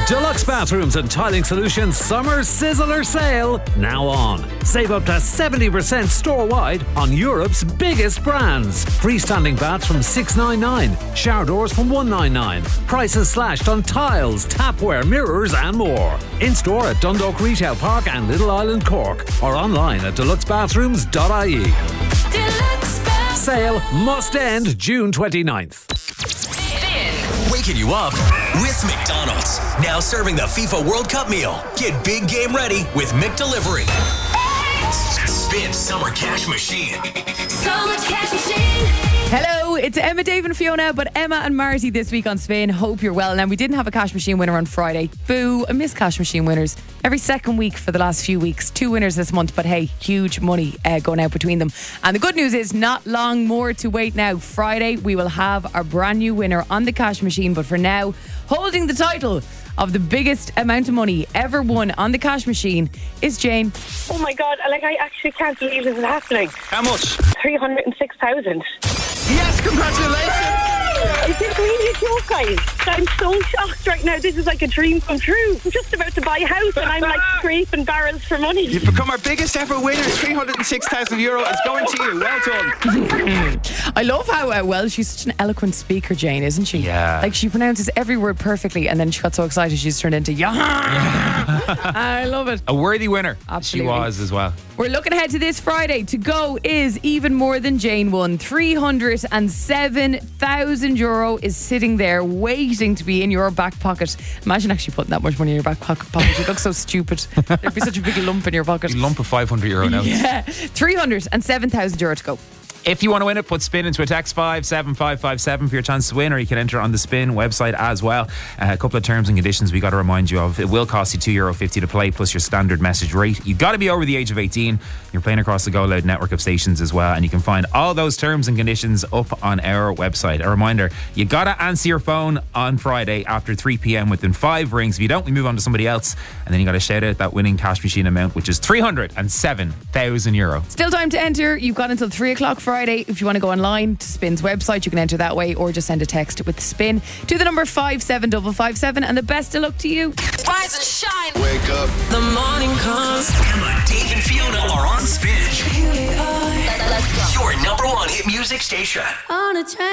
Deluxe Bathrooms and Tiling Solutions Summer Sizzler Sale now on. Save up to 70% store-wide on Europe's biggest brands. Freestanding baths from $699, shower doors from $199. Prices slashed on tiles, tapware, mirrors and more. In-store at Dundalk Retail Park and Little Island Cork or online at deluxebathrooms.ie. Deluxe Bathroom. Sale must end June 29th. Waking you up with McDonald's. Now serving the FIFA World Cup meal. Get big game ready with McDelivery. Spin Summer Cash Machine. Summer Cash Machine. Hello, it's Emma, Dave and Fiona, but Emma and Marty this week on Spin. Hope you're well. Now, we didn't have a cash machine winner on Friday. Boo, I miss cash machine winners. Every second week for the last few weeks. 2 winners this month, but hey, huge money going out between them. And the good news is not long more to wait now. Friday, we will have our brand new winner on the cash machine, but for now, holding the title of the biggest amount of money ever won on the cash machine is Jane. Oh my God, I actually can't believe this is happening. How much? 306,000. Yes, congratulations! Is this really a joke, guys? I'm so shocked right now. This is like a dream come true. I'm just about to buy a house and I'm like scraping barrels for money. You've become our biggest ever winner. 306,000 euro is going to you. Well done. I love how well she's such an eloquent speaker, Jane, isn't she? Yeah. Like she pronounces every word perfectly and then she got so excited she's turned into I love it. A worthy winner. Absolutely. She was as well. We're looking ahead to this Friday. To go is even more than Jane won. 307,000 euro is sitting there waiting to be in your back pocket. Imagine actually putting that much money in your back pocket. You look so stupid. There'd be such a big lump in your pocket. A lump of 500 euro notes. Yeah. 307,000 euro to go. If you want to win it, put Spin into a text 57557 for your chance to win, or you can enter on the Spin website as well. A couple of terms and conditions we got to remind you of. It will cost you €2.50 to play plus your standard message rate. You've got to be over the age of 18. You're playing across the Go Loud network of stations as well, and you can find all those terms and conditions up on our website. A reminder, you got to answer your phone on Friday after 3 p.m. within 5 rings. If you don't, we move on to somebody else, and then you got to shout out that winning cash machine amount, which is 307,000 euro. Still time to enter. You've got until 3 o'clock Friday. If you want to go online to Spin's website, you can enter that way, or just send a text with Spin to the number 57557, and the best of luck to you. Rise and shine. Wake up. The morning comes. Emma, Dave and Fiona are on Spin. Let's go. Your number one hit music station. On a train.